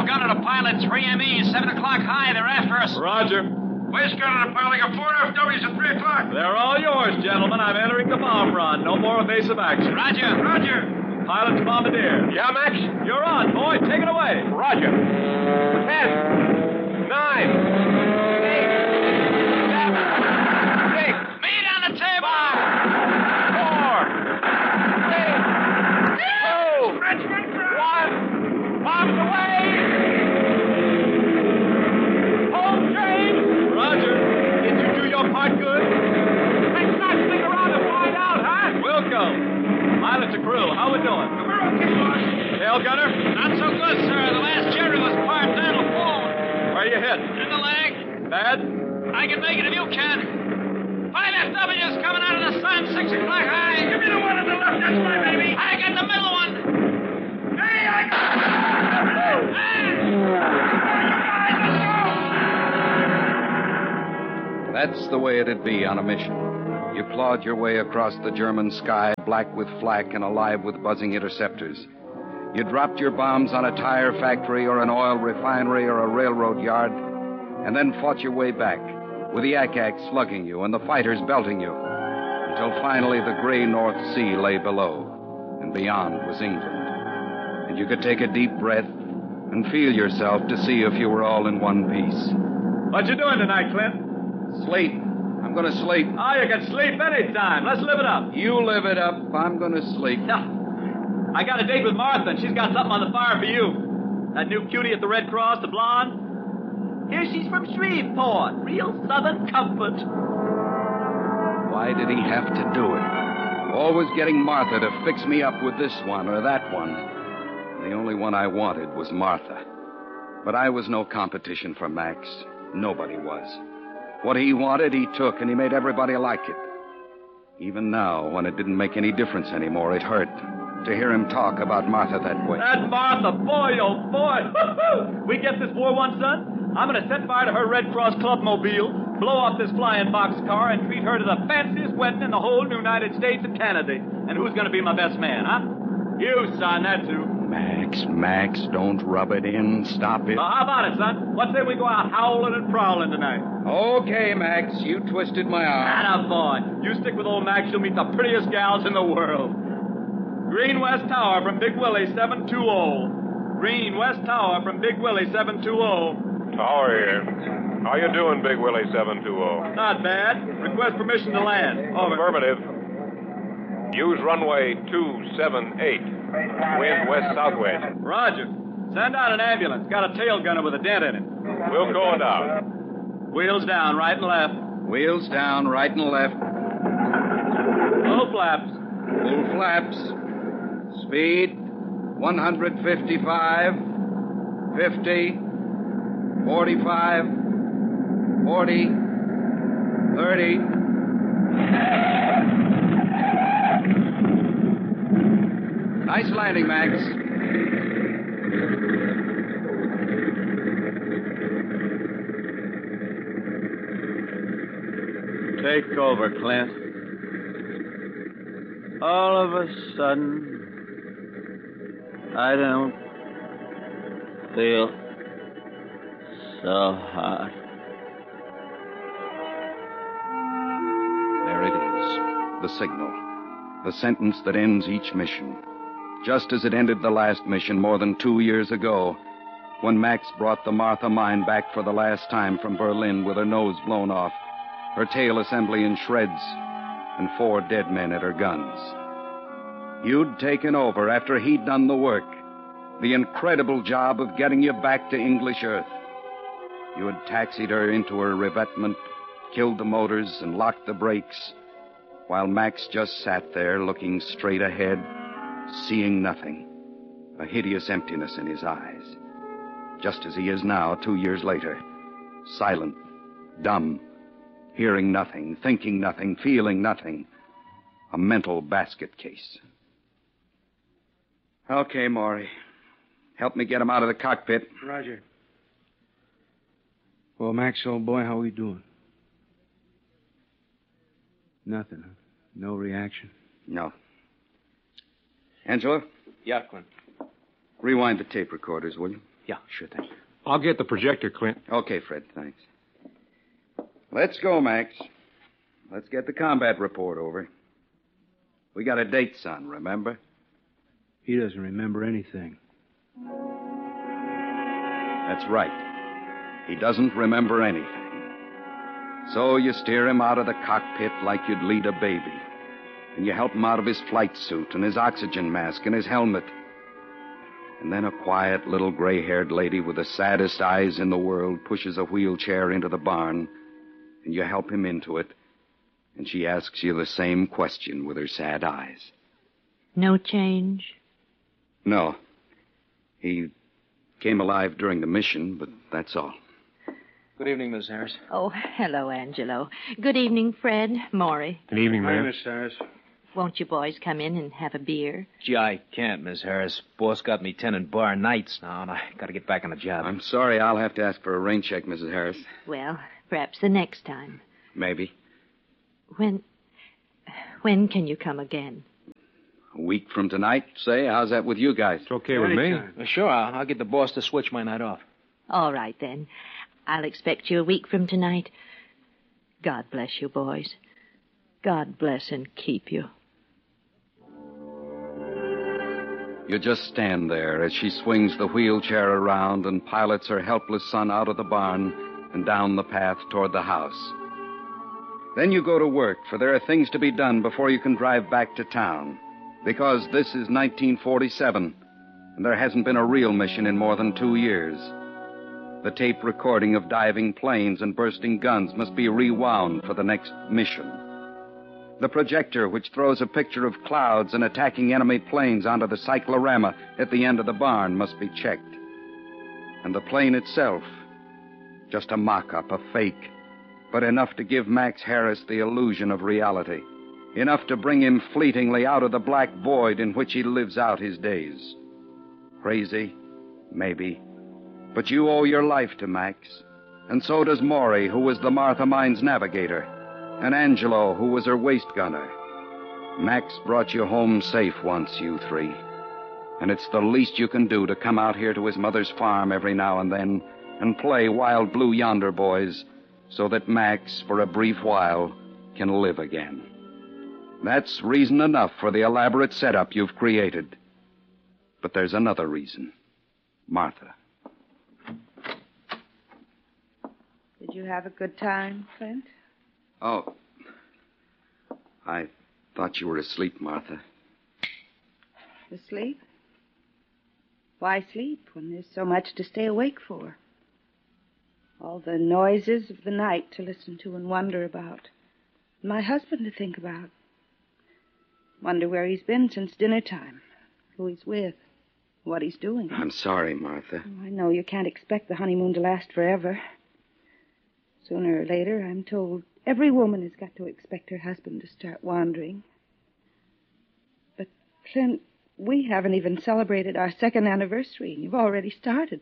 gunner to pilot 3ME, 7 o'clock high. They're after us. Roger. Waste gunner to pilot. I got 4 FWs at 3 o'clock. They're all yours, gentlemen. I'm entering the bomb run. No more evasive action. Roger. Roger. Pilot to bombardier. Yeah, Max? You're on, boy. Take it away. Roger. 10, 9, 8, 7, 6. Meet on the table. 4, 3, 2, 1. Bombs away. Home train. Roger. Did you do your part good? Let's not stick around and find out, huh? Welcome. Pilot to crew. How we doing? We're okay, boss. Tail gunner? Not so good, sir. The last Jerry was part down the phone. Where you hit? In the leg. Bad? I can make it if you can. 5 FWs coming out of the sun, 6 o'clock high. Give me the one on the left. That's my baby. I got the middle one. Hey, I got... That's the way it'd be on a mission. You clawed your way across the German sky, black with flak and alive with buzzing interceptors. You dropped your bombs on a tire factory or an oil refinery or a railroad yard, and then fought your way back, with the Ack-Ack slugging you and the fighters belting you, until finally the gray North Sea lay below, and beyond was England. And you could take a deep breath and feel yourself to see if you were all in one piece. What you doing tonight, Clint? Sleep. I'm going to sleep. Oh, you can sleep any time. Let's live it up. You live it up. I'm going to sleep. I got a date with Martha, and she's got something on the fire for you. That new cutie at the Red Cross, the blonde. Here she's from Shreveport. Real Southern comfort. Why did he have to do it? Always getting Martha to fix me up with this one or that one. The only one I wanted was Martha. But I was no competition for Max. Nobody was. What he wanted, he took, and he made everybody like it. Even now, when it didn't make any difference anymore, it hurt to hear him talk about Martha that way. That Martha, boy, oh boy. We get this war one, son? I'm going to set fire to her Red Cross Clubmobile, blow up this flying boxcar, and treat her to the fanciest wedding in the whole United States and Canada. And who's going to be my best man, huh? You, son, that's who. Max, don't rub it in. Stop it. How about it, son? What say we go out howling and prowling tonight? Okay, Max, you twisted my arm. Attaboy. You stick with old Max, you'll meet the prettiest gals in the world. Green West Tower from Big Willie 720. Green West Tower from Big Willie 720. Tower here. How you doing, Big Willie 720? Not bad. Request permission to land. Over. Affirmative. Use runway 278. Wind west-southwest. Roger. Send out an ambulance. Got a tail gunner with a dent in it. We'll go down. Wheels down, right and left. Wheels down, right and left. Full flaps. Full flaps. Speed, 155, 50, 45, 40, 30. Nice landing, Max. Take over, Clint. All of a sudden, I don't feel so hot. There it is, the signal, the sentence that ends each mission. Just as it ended the last mission more than 2 years ago, when Max brought the Martha mine back for the last time from Berlin with her nose blown off, her tail assembly in shreds, and 4 dead men at her guns. You'd taken over after he'd done the work, the incredible job of getting you back to English earth. You had taxied her into her revetment, killed the motors, and locked the brakes, while Max just sat there looking straight ahead, seeing nothing, a hideous emptiness in his eyes, just as he is now 2 years later, silent, dumb, hearing nothing, thinking nothing, feeling nothing, a mental basket case. Okay, Maury. Help me get him out of the cockpit. Roger. Well, Max, old boy, how we doing? Nothing, huh? No reaction? No. Angela? Yeah, Clint. Rewind the tape recorders, will you? Yeah, sure thing. I'll get the projector, Clint. Okay, Fred, thanks. Let's go, Max. Let's get the combat report over. We got a date, son, remember? He doesn't remember anything. That's right. He doesn't remember anything. So you steer him out of the cockpit like you'd lead a baby. And you help him out of his flight suit and his oxygen mask and his helmet. And then a quiet little gray-haired lady with the saddest eyes in the world pushes a wheelchair into the barn, and you help him into it, and she asks you the same question with her sad eyes. No change? No. He came alive during the mission, but that's all. Good evening, Miss Harris. Oh, hello, Angelo. Good evening, Fred, Maury. Good evening, Hi, ma'am. Miss Harris. Won't you boys come in and have a beer? Gee, I can't, Miss Harris. Boss got me tending bar nights now, and I got to get back on the job. I'm sorry I'll have to ask for a rain check, Mrs. Harris. Well, perhaps the next time. Maybe. When can you come again? A week from tonight, say? How's that with you guys? It's okay with me. Anytime. Sure, I'll get the boss to switch my night off. All right, then. I'll expect you a week from tonight. God bless you, boys. God bless and keep you. You just stand there as she swings the wheelchair around and pilots her helpless son out of the barn and down the path toward the house. Then you go to work, for there are things to be done before you can drive back to town. Because this is 1947, and there hasn't been a real mission in more than 2 years. The tape recording of diving planes and bursting guns must be rewound for the next mission. The projector, which throws a picture of clouds and attacking enemy planes onto the cyclorama at the end of the barn, must be checked. And the plane itself, just a mock-up, a fake, but enough to give Max Harris the illusion of reality, enough to bring him fleetingly out of the black void in which he lives out his days. Crazy? Maybe. But you owe your life to Max, and so does Maury, who was the Martha Mine's navigator, and Angelo, who was her waist gunner. Max brought you home safe once, you three. And it's the least you can do to come out here to his mother's farm every now and then and play Wild Blue Yonder boys so that Max, for a brief while, can live again. That's reason enough for the elaborate setup you've created. But there's another reason. Martha. Did you have a good time, Clint? Oh. I thought you were asleep, Martha. Asleep? Why sleep when there's so much to stay awake for? All the noises of the night to listen to and wonder about. My husband to think about. Wonder where he's been since dinner time, who he's with, what he's doing. I'm sorry, Martha. I know you can't expect the honeymoon to last forever. Sooner or later, I'm told, every woman has got to expect her husband to start wandering. But, Clint, we haven't even celebrated our second anniversary, and you've already started.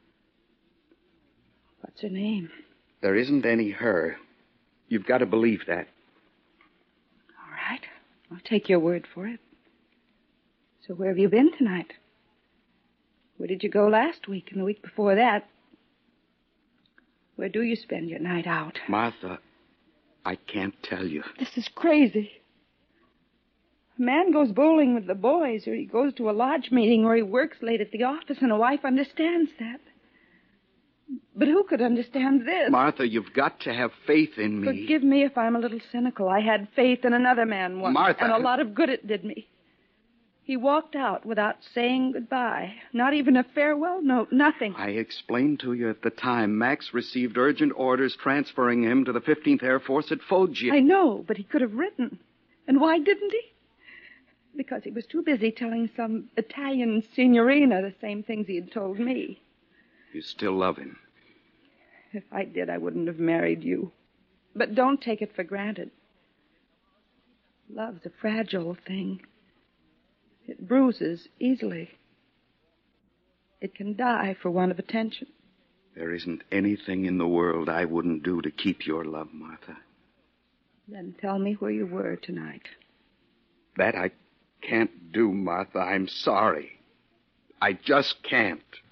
What's her name? There isn't any her. You've got to believe that. All right. I'll take your word for it. So where have you been tonight? Where did you go last week and the week before that? Where do you spend your night out? Martha, I can't tell you. This is crazy. A man goes bowling with the boys, or he goes to a lodge meeting, or he works late at the office, and a wife understands that. But who could understand this? Martha, you've got to have faith in me. Forgive me if I'm a little cynical. I had faith in another man once. Martha. And a lot of good it did me. He walked out without saying goodbye. Not even a farewell note, nothing. I explained to you at the time. Max received urgent orders transferring him to the 15th Air Force at Foggia. I know, but he could have written. And why didn't he? Because he was too busy telling some Italian signorina the same things he had told me. You still love him. If I did, I wouldn't have married you. But don't take it for granted. Love's a fragile thing. It bruises easily. It can die for want of attention. There isn't anything in the world I wouldn't do to keep your love, Martha. Then tell me where you were tonight. That I can't do, Martha. I'm sorry. I just can't.